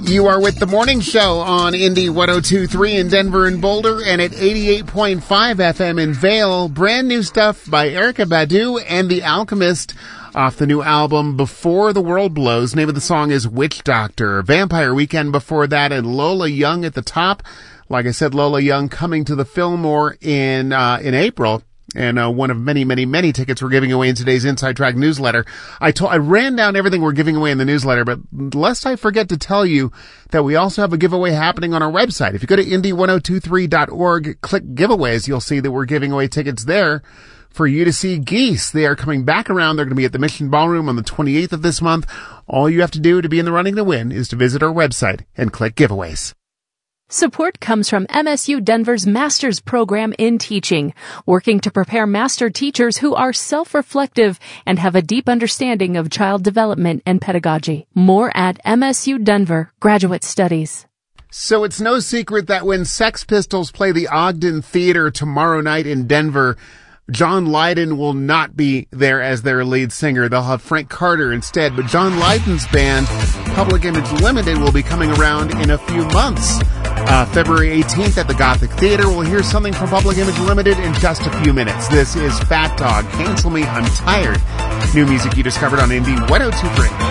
You are with the morning show on Indy 102.3 in Denver and Boulder and at 88.5 FM in Vail. Brand new stuff by Erykah Badu and The Alchemist off the new album Before the World Blows. Name of the song is Witch Doctor. Vampire Weekend before that, and Lola Young at the top. Like I said, Lola Young coming to the Fillmore in April. And one of many tickets we're giving away in today's Inside Track newsletter. I ran down everything we're giving away in the newsletter, but lest I forget to tell you that we also have a giveaway happening on our website. If you go to indy1023.org, click giveaways, you'll see that we're giving away tickets there for you to see Geese. They are coming back around. They're going to be at the Mission Ballroom on the 28th of this month. All you have to do to be in the running to win is to visit our website and click giveaways. Support comes from MSU Denver's Master's Program in Teaching, working to prepare master teachers who are self-reflective and have a deep understanding of child development and pedagogy. More at MSU Denver Graduate Studies. So it's no secret that when Sex Pistols play the Ogden Theater tomorrow night in Denver, John Lydon will not be there as their lead singer. They'll have Frank Carter instead. But John Lydon's band, Public Image Limited, will be coming around in a few months. February 18th at the Gothic Theater. We'll hear something from Public Image Limited in just a few minutes. This is Fat Dog, Cancel Me, I'm Tired. New music you discovered on Indy 102.3.